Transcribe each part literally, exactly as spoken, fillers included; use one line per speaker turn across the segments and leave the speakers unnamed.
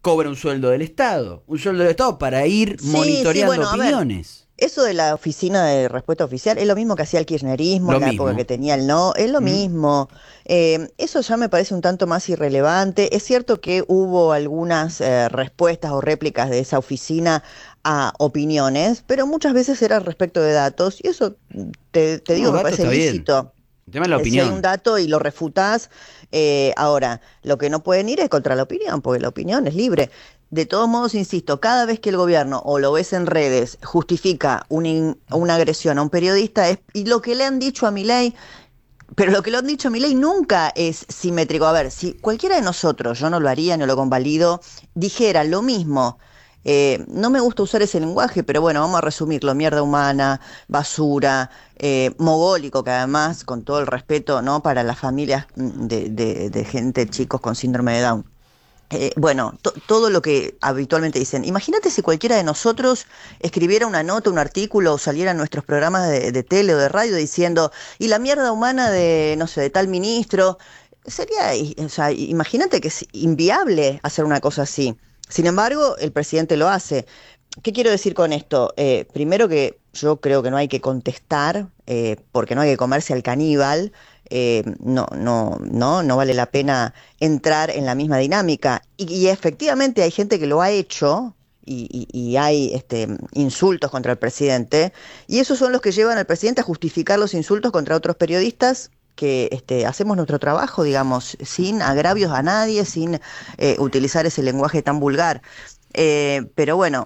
cobra un sueldo del Estado, un sueldo del Estado para ir
Sí,
monitoreando
sí, bueno,
opiniones.
Eso de la oficina de respuesta oficial es lo mismo que hacía el kirchnerismo
Lo
en la
mismo.
época que tenía el no, es lo
Mm.
mismo. Eh, eso ya me parece un tanto más irrelevante. Es cierto que hubo algunas eh, respuestas o réplicas de esa oficina a opiniones, pero muchas veces era respecto de datos, y eso mm, te, te digo,
No,
me
dato
parece
está bien.
lícito.
El tema es la
Eh, Si hay un
opinión.
dato y lo refutás, eh, ahora, lo que no pueden ir es contra la opinión, porque la opinión es libre. De todos modos, insisto, cada vez que el gobierno, o lo ves en redes, justifica una, in- una agresión a un periodista, es, y lo que le han dicho a Milei, pero lo que le han dicho a Milei nunca es simétrico. A ver, si cualquiera de nosotros, yo no lo haría, no lo convalido, dijera lo mismo. Eh, no me gusta usar ese lenguaje, pero bueno, vamos a resumirlo: mierda humana, basura, eh, mogólico, que además, con todo el respeto, ¿no?, para las familias mm, de, de- de gente, chicos con síndrome de Down. Eh, bueno, to- todo lo que habitualmente dicen. Imagínate si cualquiera de nosotros escribiera una nota, un artículo, o saliera en nuestros programas de, de tele o de radio diciendo, y la mierda humana de, no sé, de tal ministro. Sería, i- o sea, imagínate que es inviable hacer una cosa así. Sin embargo, el presidente lo hace. ¿Qué quiero decir con esto? Eh, primero, que yo creo que no hay que contestar, eh, porque no hay que comerse al caníbal. Eh, no, no, no, no vale la pena entrar en la misma dinámica. Y, y efectivamente hay gente que lo ha hecho. Y, y- y hay este, insultos contra el presidente, y esos son los que llevan al presidente a justificar los insultos contra otros periodistas que este, hacemos nuestro trabajo, digamos, sin agravios a nadie, sin eh, utilizar ese lenguaje tan vulgar. Eh, pero bueno,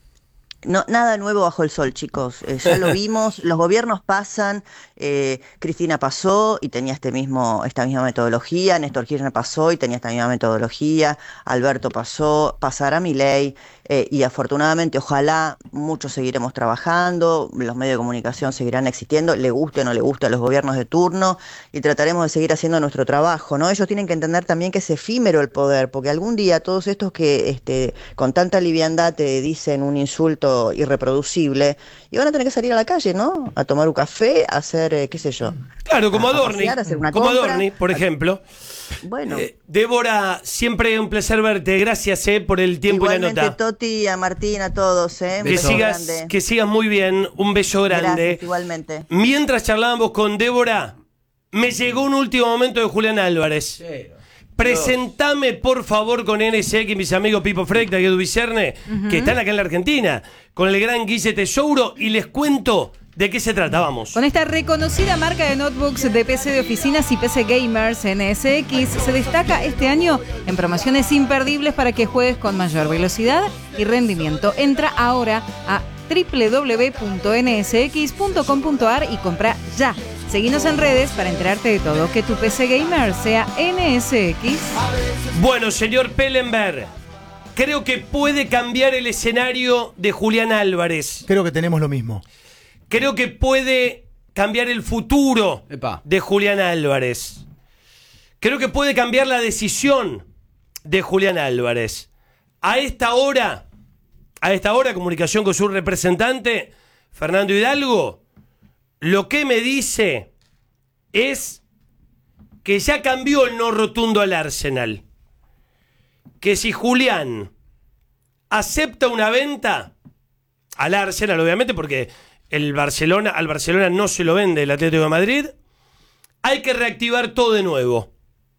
no, nada nuevo bajo el sol, chicos. Eh, ya lo vimos, los gobiernos pasan. eh, Cristina pasó y tenía este mismo, esta misma metodología. Néstor Kirchner pasó y tenía esta misma metodología. Alberto pasó, pasará Milei, eh, y afortunadamente, ojalá, muchos seguiremos trabajando, los medios de comunicación seguirán existiendo, le guste o no le guste a los gobiernos de turno, y trataremos de seguir haciendo nuestro trabajo, ¿no? Ellos tienen que entender también que es efímero el poder, porque algún día todos estos que este, con tanta liviandad te dicen un insulto irreproducible, y van a tener que salir a la calle, ¿no? A tomar un café, a hacer, eh, qué sé yo.
Claro, como
a, a
Adorni,
pasear, a hacer una
como
compra.
Adorni, por ejemplo.
Bueno.
Eh, Débora, siempre un placer verte. Gracias eh, por el tiempo
Igualmente,
y la nota.
Toti, a Martín, a todos, ¿eh? Un
Que
beso
sigas,
grande.
que sigas muy bien. Un beso grande.
Gracias, igualmente.
Mientras charlábamos con Débora, me llegó un último momento de Julián Álvarez. Presentame, por favor, con N S X, mis amigos Pipo Frecta y Edu Vicerne,
Ujú.
que están acá en la Argentina, con el gran Guille Tesouro, y les cuento de qué se trata. Vamos.
Con esta reconocida marca de notebooks de P C de oficinas y P C gamers, N S X se destaca este año en promociones imperdibles para que juegues con mayor velocidad y rendimiento. Entra ahora a doble u doble u doble u punto n s x punto com punto a r y compra ya. Seguinos en redes para enterarte de todo. Que tu P C gamer sea N S X.
Bueno, señor Pellenberg, creo que puede cambiar el escenario de Julián Álvarez.
Creo que tenemos lo mismo.
Creo que puede cambiar el futuro
Epa.
de Julián Álvarez. Creo que puede cambiar la decisión de Julián Álvarez. A esta hora, a esta hora, comunicación con su representante, Fernando Hidalgo, lo que me dice es que ya cambió el no rotundo al Arsenal. Que si Julián acepta una venta al Arsenal, obviamente, porque el Barcelona, al Barcelona no se lo vende el Atlético de Madrid, hay que reactivar todo de nuevo.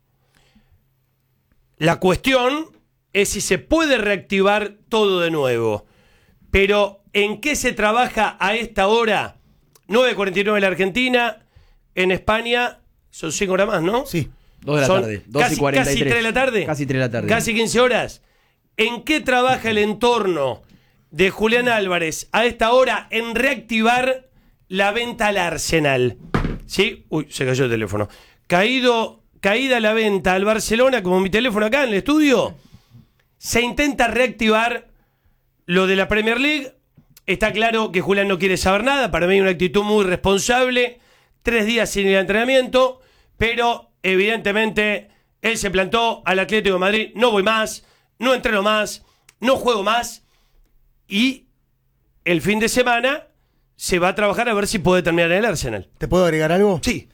La cuestión es si se puede reactivar todo de nuevo. Pero ¿en qué se trabaja a esta hora? nueve cuarenta y nueve en la Argentina, en España son cinco horas más, ¿no?
Sí.
dos de la
Son
tarde, dos
casi,
y cuarenta y
casi
tres.
tres de la tarde.
Casi tres de la tarde.
Casi quince horas. ¿En qué trabaja el entorno de Julián Álvarez a esta hora en reactivar la venta al Arsenal? ¿Sí? Uy, se cayó el teléfono. Caído, caída la venta al Barcelona, como mi teléfono acá en el estudio, se intenta reactivar lo de la Premier League. Está claro que Julián no quiere saber nada. Para mí hay una actitud muy responsable. Tres días sin ir a entrenamiento. Pero evidentemente él se plantó al Atlético de Madrid. No voy más, no entreno más, no juego más. Y el fin de semana se va a trabajar a ver si puede terminar en el Arsenal.
¿Te puedo agregar algo?
Sí.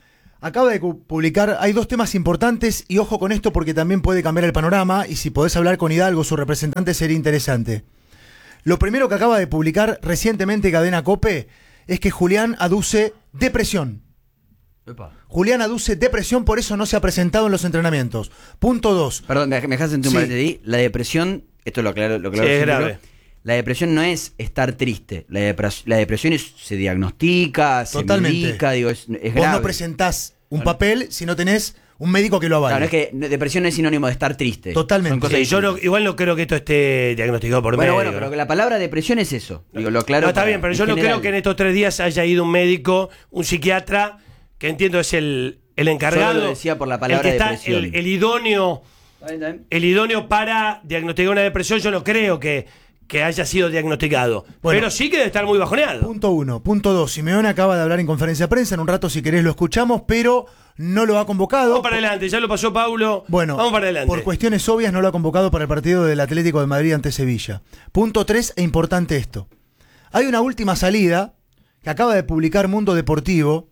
Acaba de publicar, hay dos temas importantes y ojo con esto porque también puede cambiar el panorama y si podés hablar con Hidalgo, su representante, sería interesante. Lo primero que acaba de publicar recientemente Cadena COPE es que Julián aduce depresión.
Epa.
Julián aduce depresión, por eso no se ha presentado en los entrenamientos. Punto dos.
Perdón, me dejas en tu
Sí.
paréntesis. La depresión, esto lo aclaro, lo aclaro
Sí, es
siempre,
grave.
La depresión no es estar triste. La, depres- la depresión es- se diagnostica,
Totalmente.
se medica, digo, es, es
Vos
grave.
no presentás un
Claro.
papel si no tenés un médico que lo avale.
Claro, no es que depresión no es sinónimo de estar triste.
Totalmente.
Son cosas
Sí, yo no-
distintas.
igual no creo que esto esté diagnosticado por
Bueno,
médico.
bueno, pero que la palabra depresión es eso. Digo, lo aclaro.
No, está
para-
bien, pero yo
en
no
general.
creo que en estos tres días haya ido un médico, un psiquiatra, que entiendo es el, el encargado.
Solo lo decía por la palabra
el que está,
depresión.
el, el idóneo,
¿Está bien, está bien?
el idóneo para diagnosticar una depresión, yo no creo que, que haya sido diagnosticado.
Bueno.
Pero sí que debe estar muy bajoneado.
Punto uno. Punto dos. Simeone acaba de hablar en conferencia de prensa. En un rato, si querés, lo escuchamos, pero no lo ha convocado.
Vamos para adelante, ya lo pasó Paulo.
Bueno,
vamos para adelante.
por cuestiones obvias no lo ha convocado para el partido del Atlético de Madrid ante Sevilla. Punto tres, e importante esto. Hay una última salida que acaba de publicar Mundo Deportivo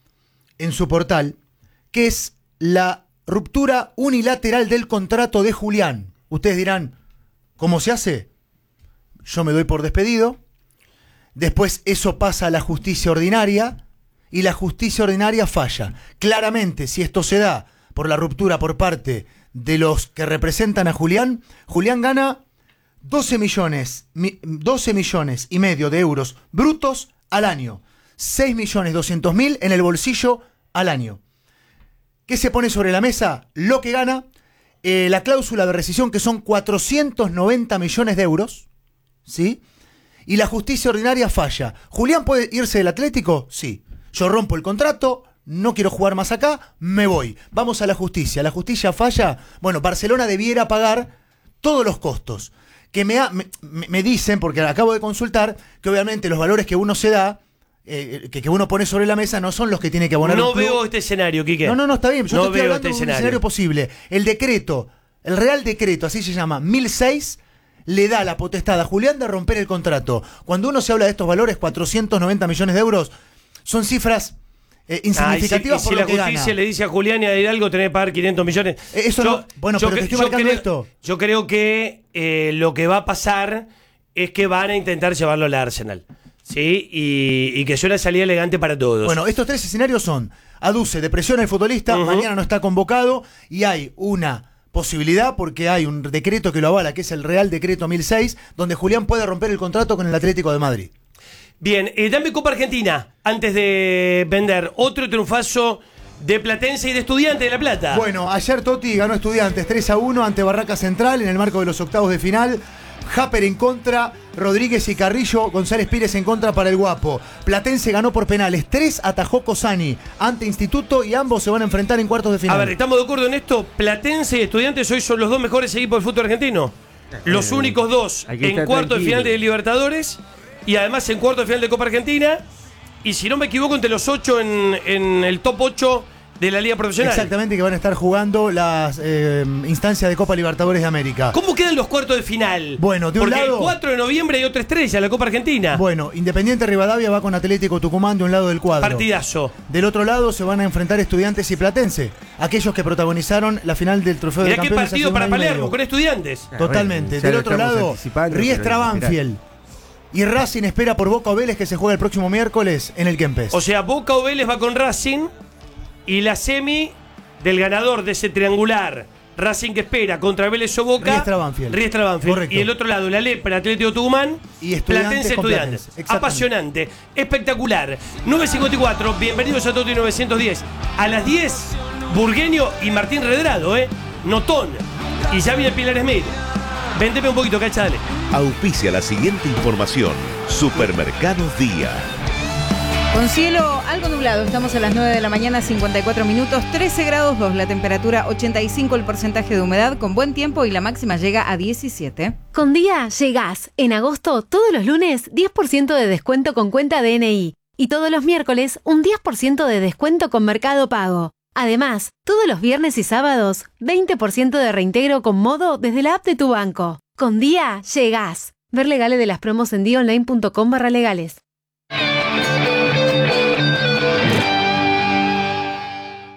en su portal, que es la ruptura unilateral del contrato de Julián. Ustedes dirán, ¿cómo se hace? Yo me doy por despedido. Después eso pasa a la justicia ordinaria y la justicia ordinaria falla. Claramente, si esto se da por la ruptura por parte de los que representan a Julián, Julián gana doce millones, mi- doce millones y medio de euros brutos al año. seis millones doscientos mil en el bolsillo al año. ¿Qué se pone sobre la mesa? Lo que gana, eh, la cláusula de rescisión, que son cuatrocientos noventa millones de euros, ¿sí? Y la justicia ordinaria falla. ¿Julián puede irse del Atlético? Sí. Yo rompo el contrato, no quiero jugar más acá, me voy. Vamos a la justicia. ¿La justicia falla? Bueno, Barcelona debiera pagar todos los costos. Que me, ha- me, me dicen, porque acabo de consultar, que obviamente los valores que uno se da, eh, que, que uno pone sobre la mesa, no son los que tiene que abonar
No
un club.
veo este escenario, Quique.
No, no, no, está bien. Yo
No
te estoy
veo
hablando
este
de un
escenario.
escenario posible. El decreto, el Real Decreto, así se llama, mil seis, le da la potestad a Julián de romper el contrato. Cuando uno se habla de estos valores, cuatrocientos noventa millones de euros, son cifras eh,
Ah, y si, y
insignificativas
si
por
la
lo que
justicia
gana.
le dice a Julián y a Hidalgo tenés que pagar quinientos millones.
Eh, eso no- bueno, pero
cre-
te estoy marcando
creo,
esto.
yo creo que eh, lo que va a pasar es que van a intentar llevarlo al Arsenal. ¿Sí? Y, y que sea una salida elegante para todos.
Bueno, estos tres escenarios son: aduce depresión al futbolista,
Ujú.
mañana no está convocado, y hay una posibilidad, porque hay un decreto que lo avala, que es el Real Decreto mil seis, donde Julián puede romper el contrato con el Atlético de Madrid.
Bien, eh, dame Copa Argentina antes de vender. Otro triunfazo de Platense y de Estudiantes de La Plata.
Bueno, ayer Totti ganó Estudiantes tres a uno ante Barraca Central en el marco de los octavos de final. Japper en contra, Rodríguez y Carrillo, González Pires en contra para el Guapo. Platense ganó por penales, tres atajó Cosani ante Instituto y ambos se van a enfrentar en cuartos de final.
A ver, ¿estamos de acuerdo en esto? Platense y Estudiantes hoy son los dos mejores equipos del fútbol argentino. Los
Eh,
únicos dos
hay que
en
estar
cuarto de
tranquilo.
final de Libertadores y además en cuarto de final de Copa Argentina. Y si no me equivoco, entre los ocho en, en el top ocho de la Liga Profesional.
Exactamente, que van a estar jugando las eh, instancias de Copa Libertadores de América.
¿Cómo quedan los cuartos de final?
Bueno, de un
Porque
lado-
el cuatro de noviembre hay otra estrella, la Copa Argentina.
Bueno, Independiente Rivadavia va con Atlético Tucumán de un lado del cuadro.
Partidazo.
Del otro lado se van a enfrentar Estudiantes y Platense, aquellos que protagonizaron la final del Trofeo
Mirá
de
qué
Campeones.
partido
hace
para
un año y
Palermo
medio.
con Estudiantes.
Totalmente.
Ya
Del
lo
otro
estamos
lado,
anticipando,
Riestra
pero hay que
Banfield. Y Racing espera por Boca o Vélez, que se juega el próximo miércoles en el Kempes.
O sea, Boca o Vélez va con Racing y la semi del ganador de ese triangular. Racing que espera contra Vélez o Boca.
Riestra Banfield.
Riestra Banfield.
Correcto.
Y el otro lado, la Lepra, Atlético Tucumán.
Y Estudiantes
Platense
con
Estudiantes.
Platense. Exactamente.
Apasionante. Espectacular. nueve cincuenta y cuatro. Bienvenidos a Toti novecientos diez. A las diez, Burgueño y Martín Redrado, ¿eh? Notón. Y ya viene Pilar Smith. Véndeme un poquito, cacha, dale.
Auspicia la siguiente información. Supermercados Día.
Con cielo algo nublado, estamos a las nueve de la mañana, cincuenta y cuatro minutos, trece grados dos, la temperatura ochenta y cinco, el porcentaje de humedad, con buen tiempo y la máxima llega a diecisiete.
Con Día llegás. En agosto, todos los lunes, diez por ciento de descuento con cuenta D N I. Y todos los miércoles, un diez por ciento de descuento con Mercado Pago. Además, todos los viernes y sábados, veinte por ciento de reintegro con Modo desde la app de tu banco. Con Día llegás. Ver legales de las promos en dionline punto com barra legales.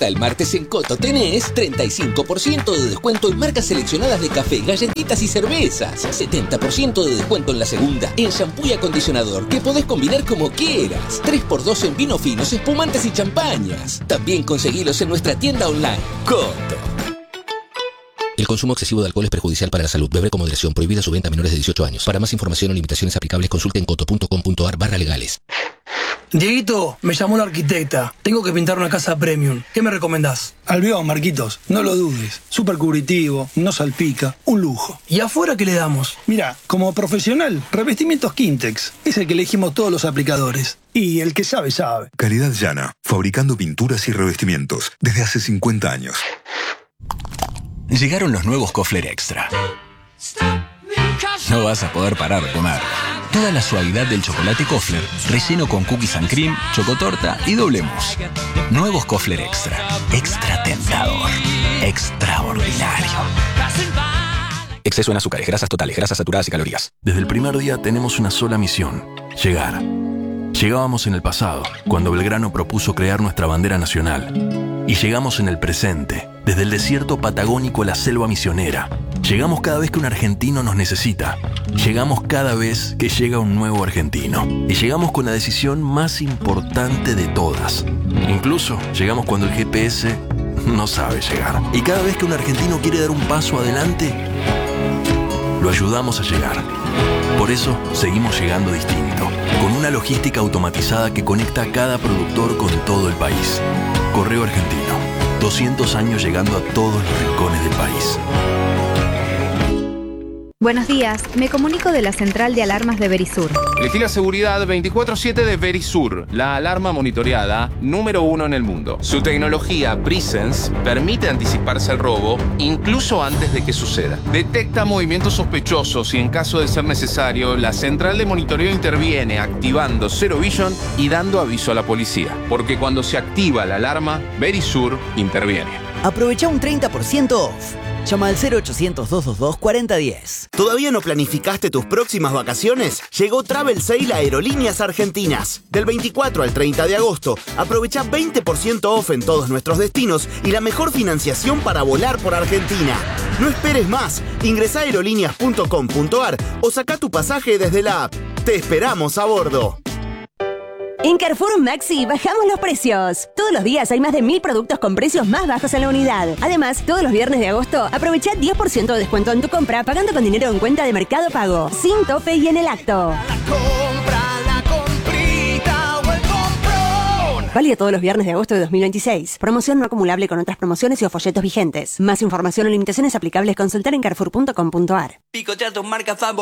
hasta el martes en Coto tenés treinta y cinco por ciento de descuento en marcas seleccionadas de café, galletitas y cervezas. setenta por ciento de descuento en la segunda, en shampoo y acondicionador, que podés combinar como quieras. tres por dos en vinos finos, espumantes y champañas. También conseguilos en nuestra tienda online. Coto. El consumo excesivo de alcohol es perjudicial para la salud. Beber con moderación. Prohibida su venta a menores de dieciocho años. Para más información o limitaciones aplicables, consulte en coto punto com punto ar barra legales.
Dieguito, me llamó la arquitecta. Tengo que pintar una casa premium. ¿Qué me recomendás? Albión, Marquitos. No lo dudes. Súper cubritivo, no salpica. Un lujo. ¿Y afuera qué le damos?
Mira, como profesional, revestimientos Quintex. Es el que elegimos todos los aplicadores. Y el que sabe, sabe.
Calidad llana. Fabricando pinturas y revestimientos desde hace cincuenta años.
Llegaron los nuevos Kofler Extra. No vas a poder parar de comer. Toda la suavidad del chocolate Kofler, relleno con cookies and cream, chocotorta y doble mousse. Nuevos Kofler Extra. Extra tentador. Extraordinario.
Exceso en azúcares, grasas totales, grasas saturadas y calorías.
Desde el primer día tenemos una sola misión: llegar. Llegábamos en el pasado, cuando Belgrano propuso crear nuestra bandera nacional. Y llegamos en el presente, desde el desierto patagónico a la selva misionera. Llegamos cada vez que un argentino nos necesita. Llegamos cada vez que llega un nuevo argentino. Y llegamos con la decisión más importante de todas. Incluso llegamos cuando el G P S no sabe llegar. Y cada vez que un argentino quiere dar un paso adelante, lo ayudamos a llegar. Por eso seguimos llegando distinto, con una logística automatizada que conecta a cada productor con todo el país. Correo Argentino, doscientos años llegando a todos los rincones del país.
Buenos días, me comunico de la central de alarmas de Verisur.
Elegí la seguridad veinticuatro siete de Verisur, la alarma monitoreada número uno en el mundo. Su tecnología Presence permite anticiparse al robo incluso antes de que suceda. Detecta movimientos sospechosos y en caso de ser necesario, la central de monitoreo interviene activando Zero Vision y dando aviso a la policía. Porque cuando se activa la alarma, Verisur interviene.
Aprovecha un treinta por ciento off. Llama al cero ochocientos, doscientos veintidós, cuarenta diez.
¿Todavía no planificaste tus próximas vacaciones? Llegó Travel Sale a Aerolíneas Argentinas. Del veinticuatro al treinta de agosto, aprovecha veinte por ciento off en todos nuestros destinos y la mejor financiación para volar por Argentina. No esperes más. Ingresá a aerolíneas punto com punto ar o saca tu pasaje desde la app. Te esperamos a bordo.
En Carrefour Maxi bajamos los precios. Todos los días hay más de mil productos con precios más bajos en la unidad. Además, todos los viernes de agosto aprovecha diez por ciento de descuento en tu compra pagando con dinero en cuenta de Mercado Pago. Sin tope y en el acto.
La compra, la comprita o el comprón.
Válido todos los viernes de agosto de dos mil veintiséis. Promoción no acumulable con otras promociones y o folletos vigentes. Más información o limitaciones aplicables consultar en carrefour punto com punto ar.
Picotear tus marcas favoritas.